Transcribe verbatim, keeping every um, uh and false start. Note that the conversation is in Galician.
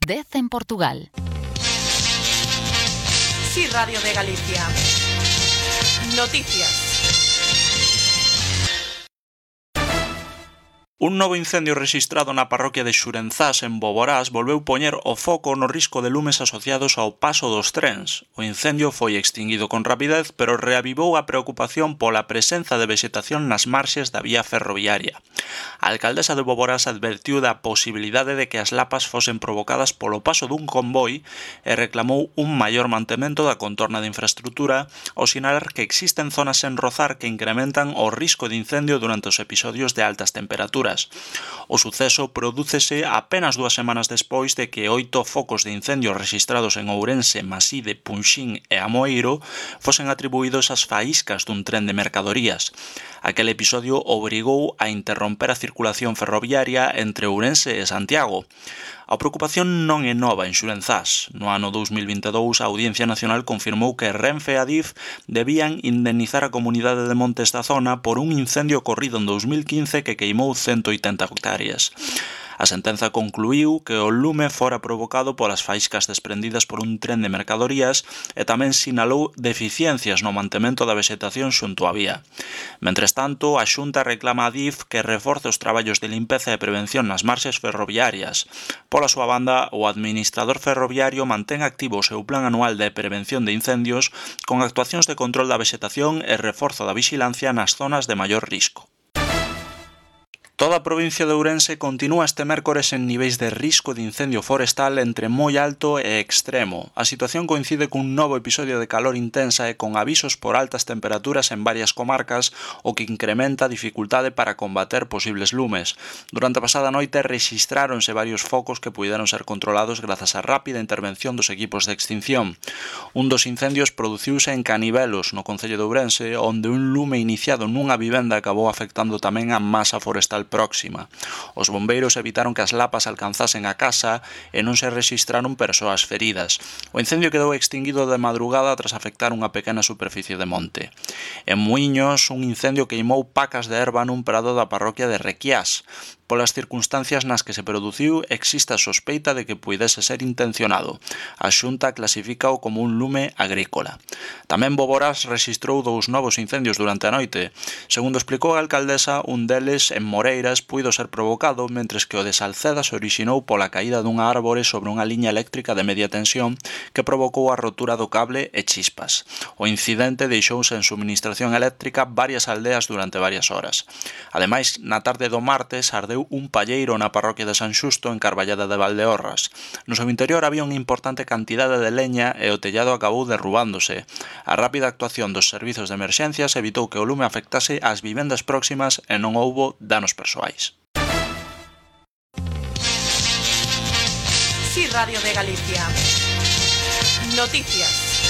dez en Portugal. Sí, Radio de Galicia. Noticias. Un novo incendio rexistrado na parroquia de Xurenzás, en Boborás, volveu poñer o foco no risco de lumes asociados ao paso dos trens. O incendio foi extinguido con rapidez, pero reavivou a preocupación pola presenza de vexetación nas marxes da vía ferroviaria. A alcaldesa de Boborás advertiu da posibilidade de que as lapas fosen provocadas polo paso dun convoi e reclamou un maior mantemento da contorna de infraestrutura ao sinalar que existen zonas sen rozar que incrementan o risco de incendio durante os episodios de altas temperaturas. O suceso prodúcese apenas dúas semanas despois de que oito focos de incendio rexistrados en Ourense, Maside, Punxín e Amoeiro fosen atribuídos ás faíscas dun tren de mercadorías. Aquel episodio obrigou a interromper a circulación ferroviaria entre Ourense e Santiago. A preocupación non é nova en Xurenzás. No ano dous mil vinte e dous, a Audiencia Nacional confirmou que Renfe e Adif debían indemnizar a comunidade de montes da zona por un incendio ocorrido en dous mil quince que queimou ciento oitenta hectáreas. A sentenza concluíu que o lume fora provocado polas faíscas desprendidas por un tren de mercadorías e tamén sinalou deficiencias no mantemento da vexetación xunto á vía. Mentres tanto, a Xunta reclama a Adif que reforce os traballos de limpeza e prevención nas marxes ferroviarias. Pola súa banda, o administrador ferroviario mantén activo o seu plan anual de prevención de incendios con actuacións de control da vexetación e reforzo da vixilancia nas zonas de maior risco. Toda a provincia de Ourense continúa este mércores en niveis de risco de incendio forestal entre moi alto e extremo. A situación coincide cun novo episodio de calor intensa e con avisos por altas temperaturas en varias comarcas, o que incrementa a dificultade para combater posibles lumes. Durante a pasada noite rexistráronse varios focos que puideron ser controlados grazas á rápida intervención dos equipos de extinción. Un dos incendios produciuse en Canivelos, no concello de Ourense, onde un lume iniciado nunha vivenda acabou afectando tamén a masa forestal próxima. Os bombeiros evitaron que as lapas alcanzasen a casa e non se rexistraron persoas feridas. O incendio quedou extinguido de madrugada tras afectar unha pequena superficie de monte. En Muíños, un incendio queimou pacas de herba nun prado da parroquia de Requiás. Polas circunstancias nas que se produciu, existe a sospeita de que puidese ser intencionado. A Xunta clasifícao como un lume agrícola. Tamén Boborás rexistrou dous novos incendios durante a noite. Segundo explicou a alcaldesa, un deles en Moreiras puido ser provocado, mentres que o de Salceda se orixinou pola caída dunha árbore sobre unha liña eléctrica de media tensión que provocou a rotura do cable e chispas. O incidente deixouse en suministración eléctrica varias aldeas durante varias horas. Ademais, na tarde do martes ardeu un palleiro na parroquia de San Xusto en Carballeda de Valdeorras. No seu interior había unha importante cantidade de leña e o tellado acabou derrubándose. A rápida actuación dos servizos de emerxencias evitou que o lume afectase ás vivendas próximas e non houbo danos persoais. Sí, Radio de Galicia. Noticias.